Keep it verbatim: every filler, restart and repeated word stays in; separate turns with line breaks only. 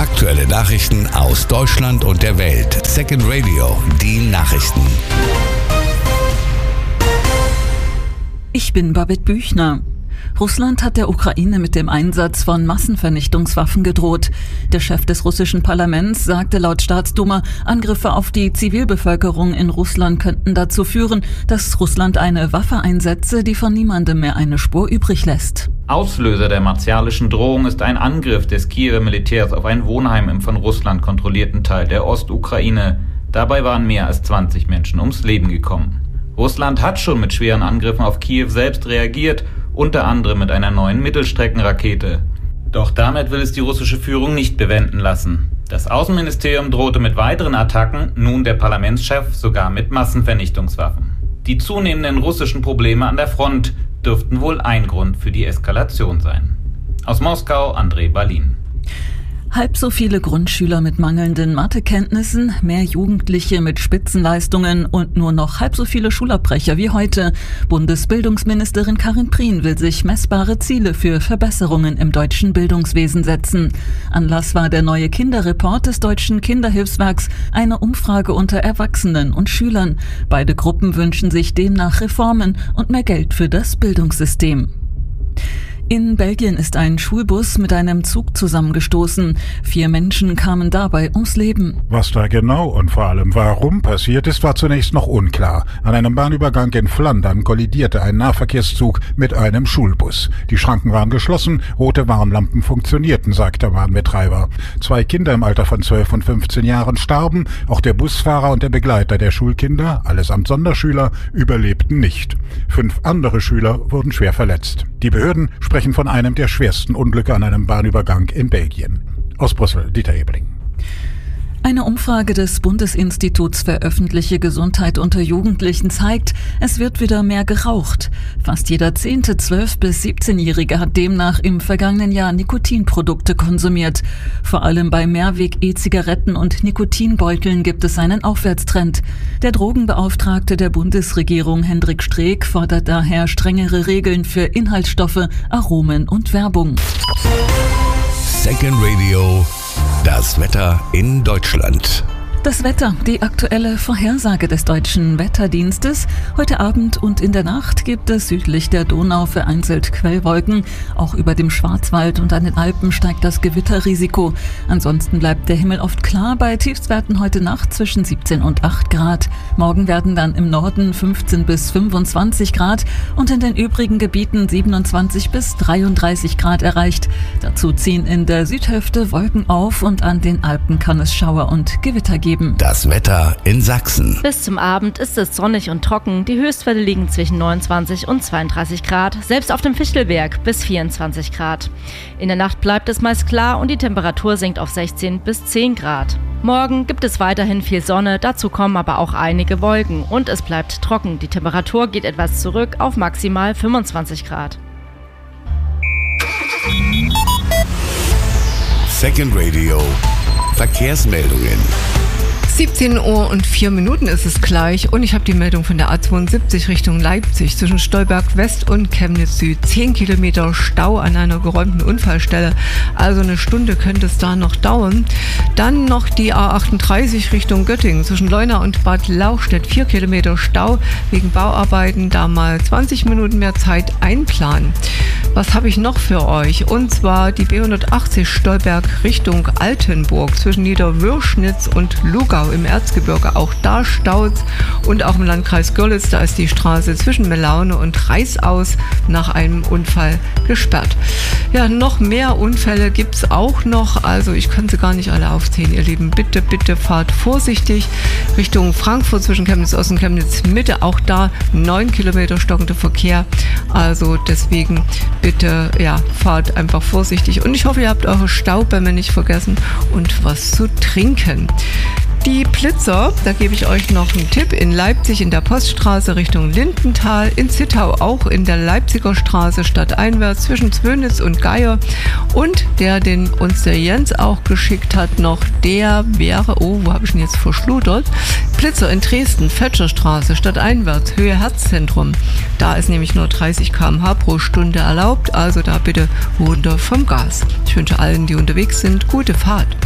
Aktuelle Nachrichten aus Deutschland und der Welt. Second Radio, die Nachrichten.
Ich bin Babette Büchner. Russland hat der Ukraine mit dem Einsatz von Massenvernichtungswaffen gedroht. Der Chef des russischen Parlaments sagte laut Staatsduma, Angriffe auf die Zivilbevölkerung in Russland könnten dazu führen, dass Russland eine Waffe einsetze, die von niemandem mehr eine Spur übrig lässt.
Auslöser der martialischen Drohung ist ein Angriff des Kiewer Militärs auf ein Wohnheim im von Russland kontrollierten Teil der Ostukraine. Dabei waren mehr als zwanzig Menschen ums Leben gekommen. Russland hat schon mit schweren Angriffen auf Kiew selbst reagiert, unter anderem mit einer neuen Mittelstreckenrakete. Doch damit will es die russische Führung nicht bewenden lassen. Das Außenministerium drohte mit weiteren Attacken, nun der Parlamentschef sogar mit Massenvernichtungswaffen. Die zunehmenden russischen Probleme an der Front dürften wohl ein Grund für die Eskalation sein. Aus Moskau, André Balin.
Halb so viele Grundschüler mit mangelnden Mathekenntnissen, mehr Jugendliche mit Spitzenleistungen und nur noch halb so viele Schulabbrecher wie heute. Bundesbildungsministerin Karin Prien will sich messbare Ziele für Verbesserungen im deutschen Bildungswesen setzen. Anlass war der neue Kinderreport des Deutschen Kinderhilfswerks, eine Umfrage unter Erwachsenen und Schülern. Beide Gruppen wünschen sich demnach Reformen und mehr Geld für das Bildungssystem. In Belgien ist ein Schulbus mit einem Zug zusammengestoßen. Vier Menschen kamen dabei ums Leben.
Was da genau und vor allem warum passiert ist, war zunächst noch unklar. An einem Bahnübergang in Flandern kollidierte ein Nahverkehrszug mit einem Schulbus. Die Schranken waren geschlossen, rote Warnlampen funktionierten, sagt der Bahnbetreiber. Zwei Kinder im Alter von zwölf und fünfzehn Jahren starben. Auch der Busfahrer und der Begleiter der Schulkinder, allesamt Sonderschüler, überlebten nicht. Fünf andere Schüler wurden schwer verletzt. Die Behörden sprechen von einem der schwersten Unglücke an einem Bahnübergang in Belgien. Aus Brüssel, Dieter Ebling.
Eine Umfrage des Bundesinstituts für öffentliche Gesundheit unter Jugendlichen zeigt, es wird wieder mehr geraucht. Fast jeder zehnte zwölf- bis siebzehnjährige hat demnach im vergangenen Jahr Nikotinprodukte konsumiert. Vor allem bei Mehrweg-E-Zigaretten und Nikotinbeuteln gibt es einen Aufwärtstrend. Der Drogenbeauftragte der Bundesregierung Hendrik Streeck fordert daher strengere Regeln für Inhaltsstoffe, Aromen und Werbung.
Second Radio, das Wetter in Deutschland.
Das Wetter, die aktuelle Vorhersage des Deutschen Wetterdienstes. Heute Abend und in der Nacht gibt es südlich der Donau vereinzelt Quellwolken. Auch über dem Schwarzwald und an den Alpen steigt das Gewitterrisiko. Ansonsten bleibt der Himmel oft klar bei Tiefstwerten heute Nacht zwischen siebzehn und acht Grad. Morgen werden dann im Norden fünfzehn bis fünfundzwanzig Grad und in den übrigen Gebieten siebenundzwanzig bis dreiunddreißig Grad erreicht. Dazu ziehen in der Südhälfte Wolken auf und an den Alpen kann es Schauer und Gewitter geben.
Das Wetter in Sachsen.
Bis zum Abend ist es sonnig und trocken. Die Höchstwerte liegen zwischen neunundzwanzig und zweiunddreißig Grad, selbst auf dem Fichtelberg bis vierundzwanzig Grad. In der Nacht bleibt es meist klar und die Temperatur sinkt auf sechzehn bis zehn Grad. Morgen gibt es weiterhin viel Sonne, dazu kommen aber auch einige Wolken und es bleibt trocken. Die Temperatur geht etwas zurück auf maximal fünfundzwanzig Grad.
Second Radio, Verkehrsmeldungen.
siebzehn Uhr und vier Minuten ist es gleich und ich habe die Meldung von der A zweiundsiebzig Richtung Leipzig zwischen Stolberg West und Chemnitz Süd. zehn Kilometer Stau an einer geräumten Unfallstelle, also eine Stunde könnte es da noch dauern. Dann noch die A achtunddreißig Richtung Göttingen zwischen Leuna und Bad Lauchstädt. vier Kilometer Stau wegen Bauarbeiten, da mal zwanzig Minuten mehr Zeit einplanen. Was habe ich noch für euch? Und zwar die B hundertachtzig Stolberg Richtung Altenburg zwischen Niederwürschnitz und Lugau im Erzgebirge. Auch da staut's und auch im Landkreis Görlitz, da ist die Straße zwischen Melaune und Reißaus nach einem Unfall gesperrt. Ja, noch mehr Unfälle gibt's auch noch, also ich kann sie gar nicht alle aufzählen, ihr Lieben. Bitte, bitte fahrt vorsichtig Richtung Frankfurt zwischen Chemnitz Ost und Chemnitz Mitte. Auch da neun Kilometer stockender Verkehr, also deswegen bitte, ja, fahrt einfach vorsichtig und ich hoffe, ihr habt eure Staubämme nicht vergessen und was zu trinken. Die Blitzer, da gebe ich euch noch einen Tipp, in Leipzig in der Poststraße Richtung Lindenthal, in Zittau auch in der Leipziger Straße stadteinwärts zwischen Zwönitz und Geier und der, den uns der Jens auch geschickt hat noch, der wäre, oh, wo habe ich ihn jetzt verschludert? Blitzer in Dresden, Fetscherstraße stadteinwärts, Höhe Herzzentrum. Da ist nämlich nur dreißig Kilometer pro Stunde pro Stunde erlaubt, also da bitte runter vom Gas. Ich wünsche allen, die unterwegs sind, gute Fahrt.